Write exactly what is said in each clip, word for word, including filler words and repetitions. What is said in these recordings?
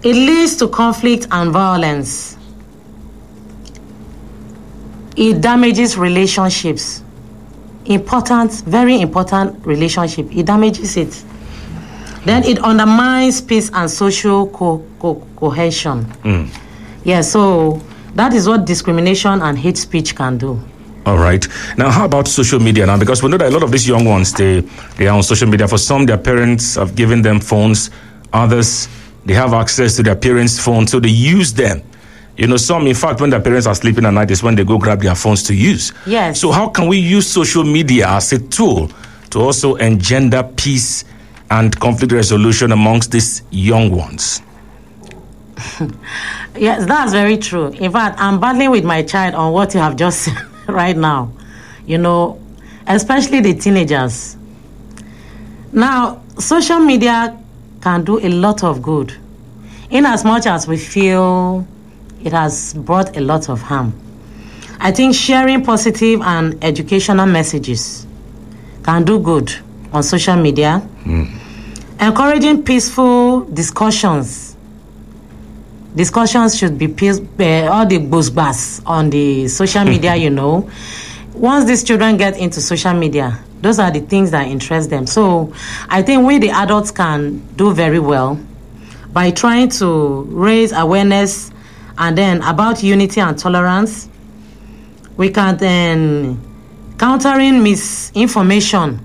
It leads to conflict and violence. It damages relationships. Important, very important relationship. It damages it. Then it undermines peace and social co- co- cohesion. Mm. Yeah, so that is what discrimination and hate speech can do. All right. Now, how about social media now? Because we know that a lot of these young ones, they, they are on social media. For some, their parents have given them phones. Others, they have access to their parents' phones, so they use them. You know, some, in fact, when their parents are sleeping at night is when they go grab their phones to use. Yes. So how can we use social media as a tool to also engender peace and conflict resolution amongst these young ones? Yes, that's very true. In fact, I'm battling with my child on what you have just said right now. You know, especially the teenagers. Now, social media can do a lot of good, in as much as we feel it has brought a lot of harm. I think sharing positive and educational messages can do good on social media. Mm. Encouraging peaceful discussions. Discussions should be peace, uh, all the buzz on the social media, you know. Once these children get into social media, those are the things that interest them. So I think we, the adults, can do very well by trying to raise awareness and then about unity and tolerance. We can then countering misinformation.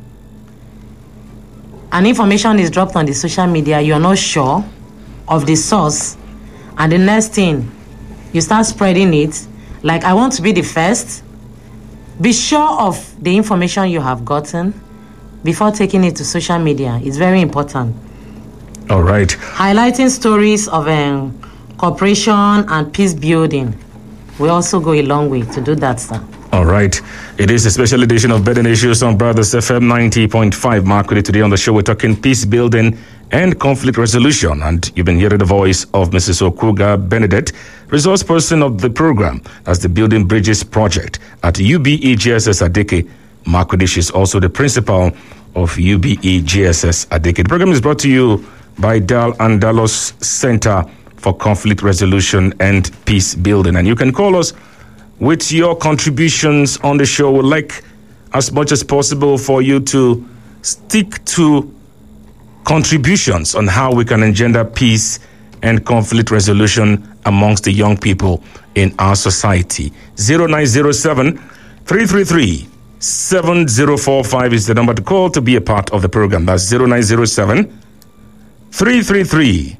And information is dropped on the social media, you're not sure of the source, and the next thing, you start spreading it. Like, I want to be the first. Be sure of the information you have gotten before taking it to social media. It's very important. All right. Highlighting stories of um, cooperation and peace building will also go a long way to do that, sir. All right. It is a special edition of Burden Issues on Brothers F M ninety point five. Mark, today on the show, we're talking peace building and conflict resolution. And you've been hearing the voice of Missus Okuga Benedict, resource person of the program as the Building Bridges Project at U B E G S S Adeke. Mark is also the principal of U B E G S S Adeke. The program is brought to you by Dal Andalos Center for Conflict Resolution and Peace Building. And you can call us with your contributions on the show. We'd like as much as possible for you to stick to contributions on how we can engender peace and conflict resolution amongst the young people in our society. zero nine zero seven, three three three, seven zero four five is the number to call to be a part of the program. That's zero nine zero seven, three three three,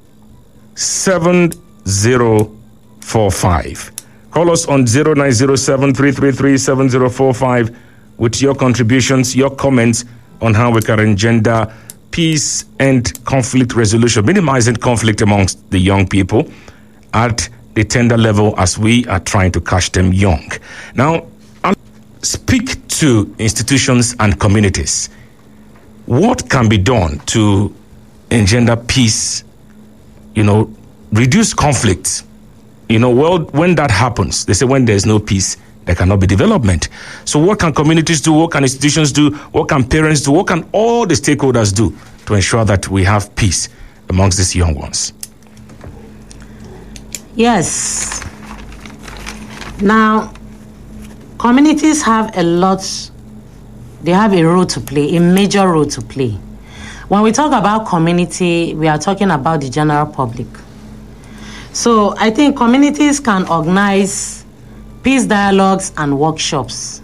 seven zero four five. Call us on zero nine zero seven, three three three, seven zero four five with your contributions, your comments on how we can engender peace and conflict resolution, minimizing conflict amongst the young people at the tender level as we are trying to catch them young. Now, I'll speak to institutions and communities. What can be done to engender peace, you know, reduce conflict? You know, well, when that happens, they say when there's no peace, there cannot be development. So what can communities do? What can institutions do? What can parents do? What can all the stakeholders do to ensure that we have peace amongst these young ones? Yes. Now, communities have a lot, they have a role to play, a major role to play. When we talk about community, we are talking about the general public. So I think communities can organize peace dialogues and workshops.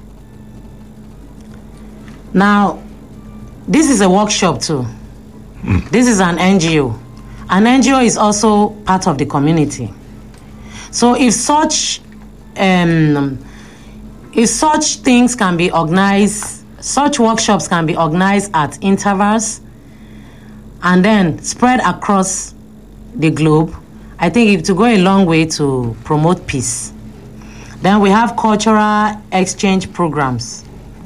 Now, this is a workshop too. Mm. This is an N G O. An N G O is also part of the community. So if such, um, if such things can be organized, such workshops can be organized at intervals and then spread across the globe, I think it will go a long way to promote peace. Then we have cultural exchange programs.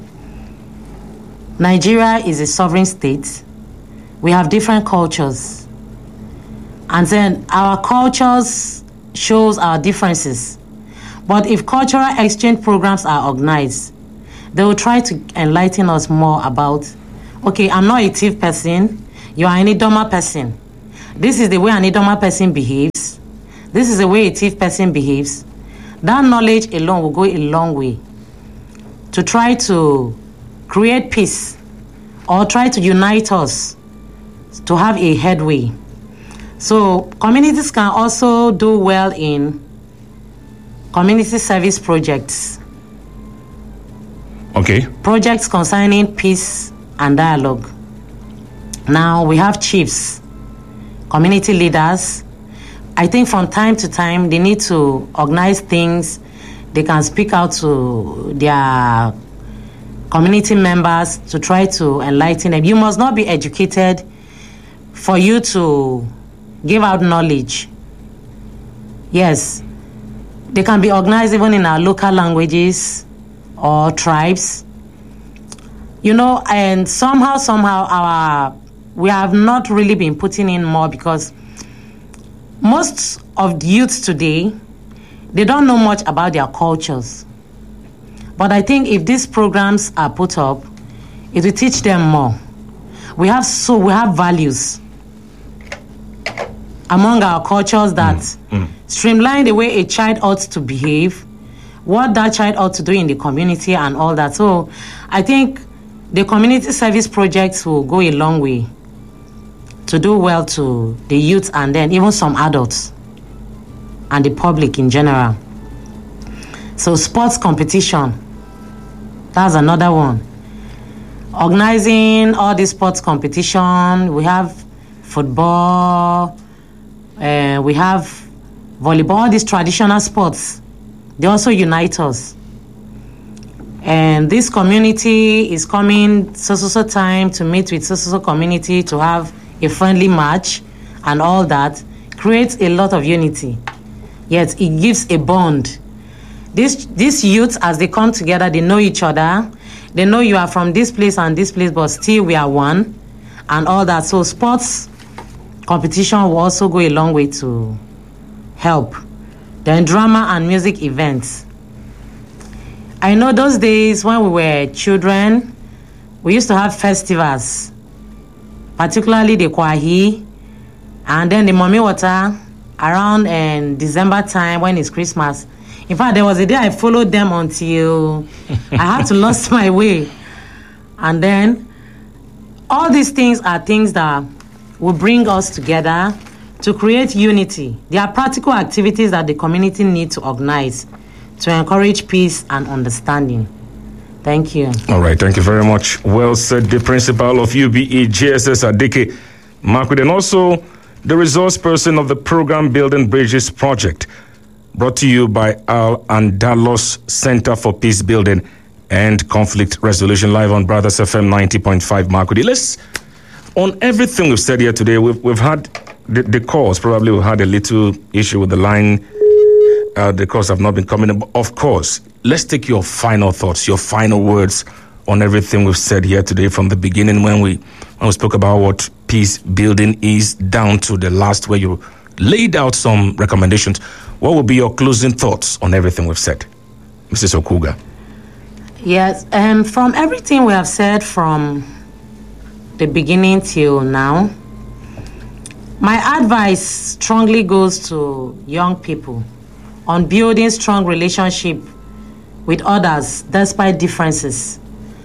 Nigeria is a sovereign state. We have different cultures. And then our cultures shows our differences. But if cultural exchange programs are organized, they will try to enlighten us more about, okay, I'm not a thief person, you are an Idoma person. This is the way an Idoma person behaves. this is the way a thief person behaves, that knowledge alone will go a long way to try to create peace or try to unite us to have a headway. So communities can also do well in community service projects. Okay. Projects concerning peace and dialogue. Now we have chiefs, community leaders. I think from time to time they need to organize things. They can speak out to their community members to try to enlighten them. You must not be educated for you to give out knowledge. Yes, they can be organized even in our local languages or tribes. You know, and somehow, somehow, our we have not really been putting in more because most of the youth today, they don't know much about their cultures. But I think if these programs are put up, it will teach them more. We have so we have values among our cultures that mm, mm. streamline the way a child ought to behave, what that child ought to do in the community and all that. So I think the community service projects will go a long way to do well to the youth and then even some adults and the public in general. So sports competition, that's another one. Organizing all these sports competition, we have football, uh, we have volleyball, all these traditional sports. They also unite us. And this community is coming so so so time to meet with so so so community to have a friendly match and all that. Creates a lot of unity. Yet it gives a bond. This these youths, as they come together, they know each other. They know you are from this place and this place, but still we are one and all that. So sports competition will also go a long way to help. Then drama and music events. I know those days when we were children, we used to have festivals, particularly the Kwahi, and then the Mommy Water around uh, December time when it's Christmas. In fact, there was a day I followed them until I had to lost my way. And then all these things are things that will bring us together to create unity. They are practical activities that the community needs to organize to encourage peace and understanding. Thank you. All right, thank you very much. Well said, the principal of U B E J S S Adike Marquis, and also the resource person of the Program Building Bridges Project, brought to you by Al Andalos Center for Peace Building and Conflict Resolution, live on Brothers F M ninety point five Marquis. Let's, on everything we've said here today, we've, we've had the, the calls, probably we had a little issue with the line. Uh, the calls have not been coming in. Of course, let's take your final thoughts, your final words on everything we've said here today from the beginning when we when we spoke about what peace building is down to the last where you laid out some recommendations. What will be your closing thoughts on everything we've said, Missus Okuga? Yes, um, from everything we have said from the beginning till now, my advice strongly goes to young people on building strong relationship with others despite differences.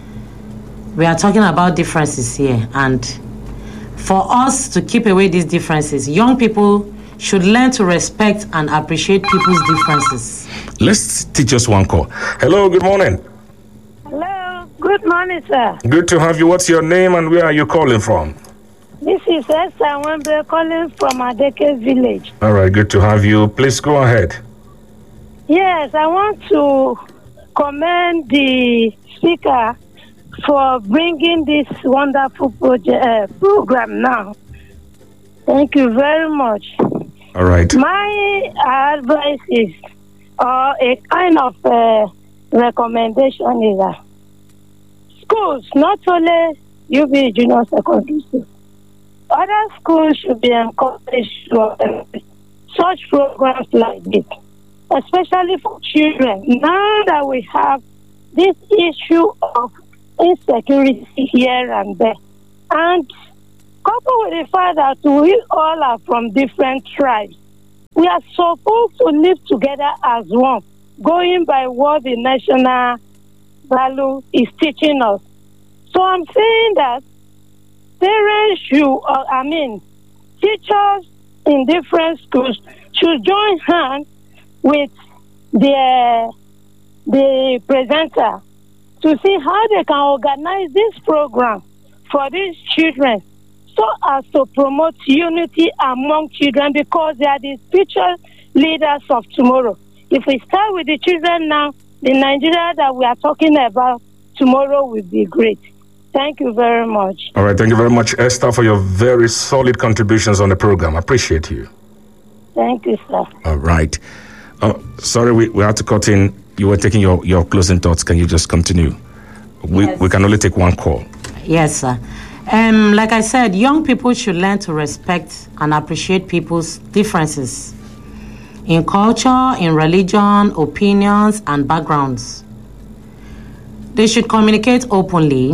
We are talking about differences here, and for us to keep away these differences, young people should learn to respect and appreciate people's differences. Let's teach us one call. Hello, good morning. Hello, good morning, sir. Good to have you. What's your name and where are you calling from? This is Esther Wembe calling from Adeke village. All right, good to have you. Please go ahead. Yes, I want to commend the speaker for bringing this wonderful project, uh, program now. Thank you very much. All right. My advice is, or uh, a kind of uh, recommendation is that schools, not only U B Junior Secondary School, other schools should be encouraged to uh, such programs like this, especially for children. Now that we have this issue of insecurity here and there, and coupled with the fact that we all are from different tribes, We are supposed to live together as one, going by what the national value is teaching us. So I'm saying that parents should, uh, I mean, teachers in different schools should join hands with the, the presenter to see how they can organize this program for these children so as to promote unity among children, because they are the future leaders of tomorrow. If we start with the children now, the Nigeria that we are talking about tomorrow will be great. Thank you very much. All right, thank you very much, Esther, for your very solid contributions on the program. I appreciate you. Thank you, sir. All right. Oh, sorry, we, we had to cut in. You were taking your, your closing thoughts. Can you just continue? We Yes. we can only take one call. Yes, sir. Um, like I said, young people should learn to respect and appreciate people's differences in culture, in religion, opinions, and backgrounds. They should communicate openly,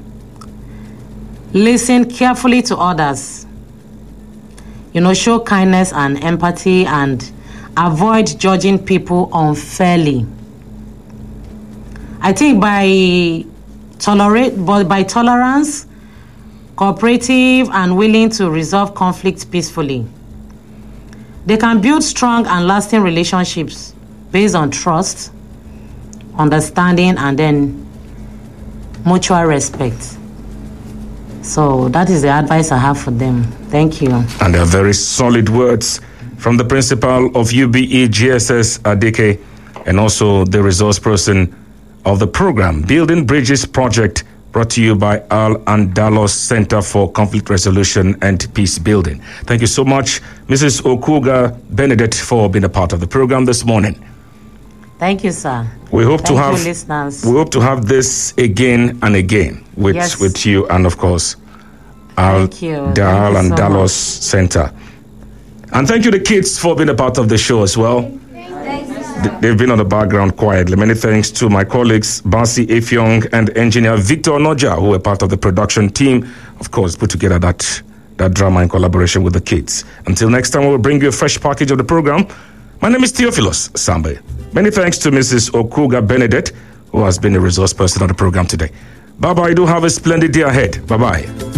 listen carefully to others, you know, show kindness and empathy, and avoid judging people unfairly. I think by tolerate, but by tolerance, cooperative, and willing to resolve conflicts peacefully, they can build strong and lasting relationships based on trust, understanding, and then mutual respect. So that is the advice I have for them. Thank you. And they are very solid words from the principal of U B E G S S, Adike, and also the resource person of the program, Building Bridges Project, brought to you by Al Andalos Center for Conflict Resolution and Peace Building. Thank you so much, Missus Okuga Benedict, for being a part of the program this morning. Thank you, sir. We hope to Thank have you, listeners. we hope to have this again and again with Yes. with you, and of course, Al Thank you. the Al Thank you so Andalos much. Center. And thank you, the kids, for being a part of the show as well. Th- They've been on the background quietly. Many thanks to my colleagues, Basi Efyong and engineer Victor Noja, who were part of the production team. Of course, put together that, that drama in collaboration with the kids. Until next time, we will bring you a fresh package of the program. My name is Theophilus Sambe. Many thanks to Missus Okuga Benedict, who has been a resource person on the program today. Bye-bye. Do have a splendid day ahead. Bye-bye.